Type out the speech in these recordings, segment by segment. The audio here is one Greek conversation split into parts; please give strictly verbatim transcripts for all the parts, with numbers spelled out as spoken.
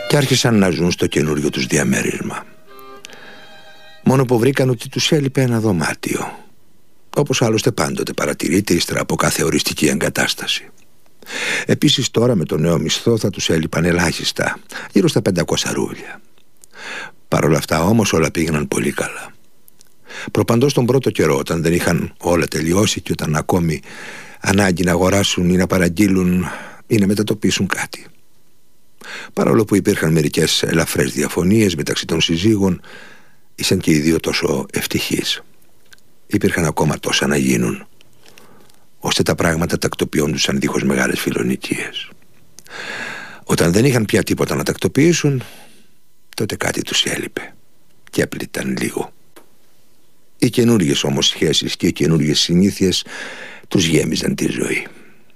και άρχισαν να ζουν στο καινούριο τους διαμέρισμα. Μόνο που βρήκαν ότι τους έλειπε ένα δωμάτιο, όπως άλλωστε πάντοτε παρατηρείται ύστερα από κάθε οριστική εγκατάσταση. Επίσης τώρα με το νέο μισθό θα τους έλειπαν ελάχιστα, γύρω στα πεντακόσια ρούβλια. Παρ' όλα αυτά όμως όλα πήγαιναν πολύ καλά. Προπαντός τον πρώτο καιρό, όταν δεν είχαν όλα τελειώσει και όταν ακόμη ανάγκη να αγοράσουν ή να παραγγείλουν ή να μετατοπίσουν κάτι. Παρόλο που υπήρχαν μερικές ελαφρές διαφωνίες μεταξύ των συζύγων, ήσαν και οι δύο τόσο ευτυχείς. Υπήρχαν ακόμα τόσα να γίνουν, ώστε τα πράγματα τακτοποιόντουσαν δίχως μεγάλες φιλονικίες. Όταν δεν είχαν πια τίποτα να τακτοποιήσουν, τότε κάτι τους έλειπε και έπληταν λίγο. Οι καινούργιες όμως σχέσεις και οι καινούργιες συνήθειες τους γέμιζαν τη ζωή.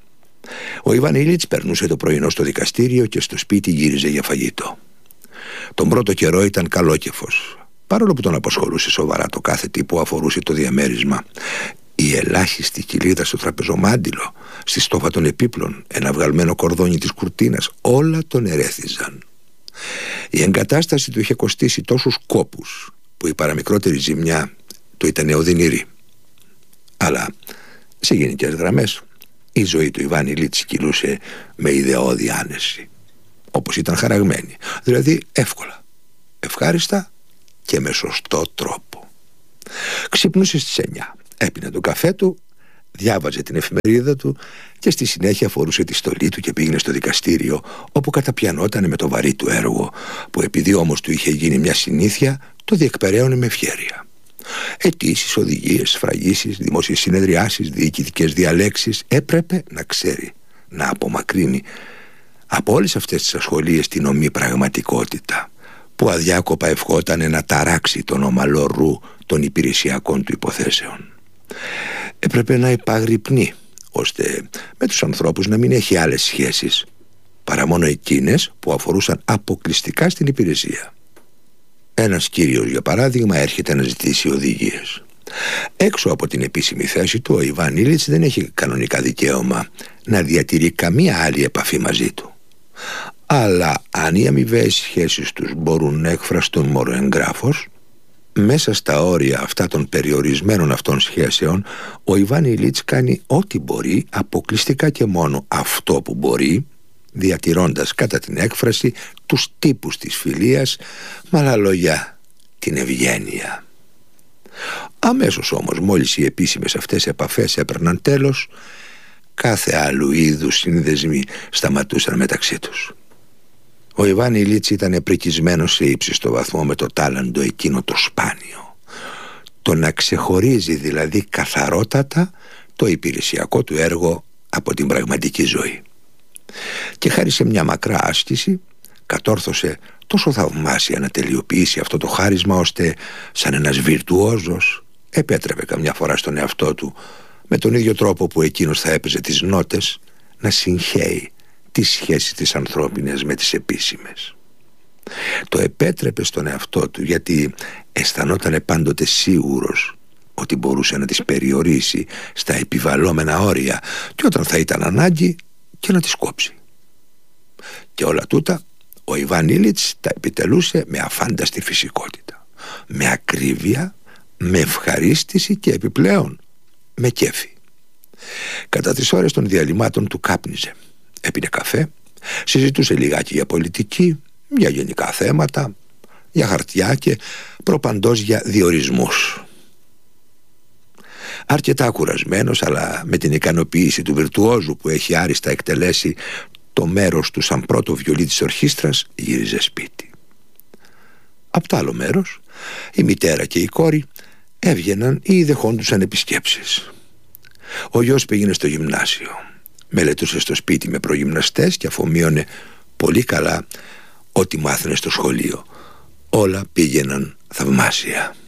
Ο Ιβάν Ήλιτς περνούσε το πρωινό στο δικαστήριο και στο σπίτι γύριζε για φαγητό. Τον πρώτο καιρό ήταν καλόκεφος, παρόλο που τον απασχολούσε σοβαρά το κάθε τι που αφορούσε το διαμέρισμα. Η ελάχιστη κοιλίδα στο τραπεζομάντιλο, στη στόφα των επίπλων, ένα βγαλμένο κορδόνι της κουρτίνας, όλα τον ερέθιζαν. Η εγκατάσταση του είχε κοστίσει τόσους κόπους που η παραμικρότερη ζημιά του ήταν οδυνηρή. Αλλά σε γενικές γραμμές η ζωή του Ιβάν Ήλιτς κυλούσε με ιδεώδη άνεση, όπως ήταν χαραγμένη, δηλαδή εύκολα, ευχάριστα και με σωστό τρόπο. Ξυπνούσε στις εννιά, έπινε τον καφέ του, διάβαζε την εφημερίδα του και στη συνέχεια φορούσε τη στολή του και πήγαινε στο δικαστήριο, όπου καταπιανόταν με το βαρύ του έργο, που επειδή όμως του είχε γίνει μια συνήθεια, το διεκπεραίωνε με ευχέρεια. Αιτήσεις, οδηγίες, σφραγίσεις, δημόσιες συνεδριάσεις, διοικητικές διαλέξεις, έπρεπε να ξέρει, να απομακρύνει από όλες αυτές τις ασχολίες την ομή πραγματικότητα, που αδιάκοπα ευχόταν να ταράξει τον ομαλό ρου των υπηρεσιακών του υποθέσεων. Έπρεπε να υπαγρυπνεί, ώστε με τους ανθρώπους να μην έχει άλλες σχέσεις παρά μόνο εκείνες που αφορούσαν αποκλειστικά στην υπηρεσία. Ένας κύριος, για παράδειγμα, έρχεται να ζητήσει οδηγίες. Έξω από την επίσημη θέση του, ο Ιβάν Ήλιτς δεν έχει κανονικά δικαίωμα να διατηρεί καμία άλλη επαφή μαζί του. Αλλά αν οι αμοιβαίες σχέσεις τους μπορούν να εκφραστούν μόνο εγγράφως, μέσα στα όρια αυτά των περιορισμένων αυτών σχέσεων, ο Ιβάν Ήλιτς κάνει ό,τι μπορεί, αποκλειστικά και μόνο αυτό που μπορεί, διατηρώντας κατά την έκφραση τους τύπους της φιλίας, με άλλα λόγια την ευγένεια. Αμέσως όμως, μόλις οι επίσημες αυτές επαφές έπαιρναν τέλος, κάθε άλλου είδους συνδεσμοί σταματούσαν μεταξύ τους. Ο Ιβάν Ήλιτς ήταν επρικισμένος σε ύψιστο βαθμό με το τάλαντο εκείνο το σπάνιο, το να ξεχωρίζει δηλαδή καθαρότατα το υπηρεσιακό του έργο από την πραγματική ζωή. Και χάρη σε μια μακρά άσκηση κατόρθωσε τόσο θαυμάσια να τελειοποιήσει αυτό το χάρισμα, ώστε σαν ένας βιρτουόζος επέτρεπε καμιά φορά στον εαυτό του, με τον ίδιο τρόπο που εκείνος θα έπαιζε τις νότες, να συγχέει τις σχέσεις της ανθρώπινες με τις επίσημες. Το επέτρεπε στον εαυτό του γιατί αισθανόταν πάντοτε σίγουρος ότι μπορούσε να τις περιορίσει στα επιβαλλόμενα όρια και όταν θα ήταν ανάγκη και να τις κόψει. Και όλα τούτα ο Ιβάν Ήλιτς τα επιτελούσε με αφάνταστη φυσικότητα, με ακρίβεια, με ευχαρίστηση και επιπλέον με κέφι. Κατά τις ώρες των διαλυμάτων του κάπνιζε, έπινε καφέ, συζητούσε λιγάκι για πολιτική, για γενικά θέματα, για χαρτιά και προπαντός για διορισμούς. Αρκετά κουρασμένος, αλλά με την ικανοποίηση του βιρτουόζου που έχει άριστα εκτελέσει το μέρος του σαν πρώτο βιολί της ορχήστρας, γύριζε σπίτι. Απ' το άλλο μέρος, η μητέρα και η κόρη έβγαιναν ή δεχόντουσαν επισκέψεις. Ο γιος πήγαινε στο γυμνάσιο, μελετούσε στο σπίτι με προγυμναστές και αφομοίωνε πολύ καλά ό,τι μάθαινε στο σχολείο. Όλα πήγαιναν θαυμάσια.